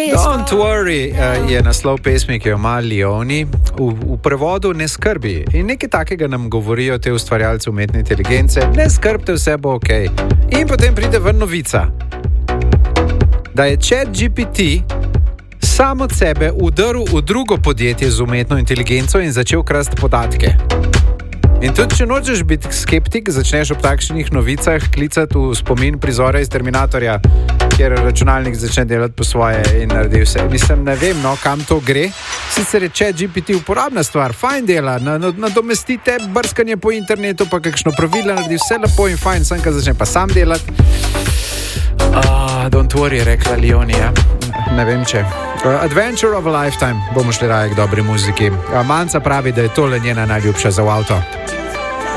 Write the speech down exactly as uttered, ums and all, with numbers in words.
Don't worry uh, je naslov pesmi, ki jo ima Leoni. V, v prevodu ne skrbi. In nekaj takega nam govorijo te ustvarjalci umetne inteligence. Ne skrbte, vse bo ok. In potem pride ven novica, da je ChatGPT sam od sebe udrl v drugo podjetje z umetno inteligenco in začel krasti podatke. In tudi, če nočeš biti skeptik, začneš ob takšnih novicah klicati v spomin prizora iz Terminatorja, kjer računalnik začne delati po svoje in naredi vse. Mislim, ne vem, no, kam to gre. Sicer je ChatGPT uporabna stvar, fajn dela, nadomestite brskanje po internetu, pa kakšno pravilo naredi vse lepo in fajn, sem, ko začne pa sam delati. Uh, don't worry, je rekla Leoni, ja. Ne vem, če. Uh, Adventure of a Lifetime, bomo šli raje k dobri muziki. Uh, Manca pravi, da je tole njena najljubša za v avto.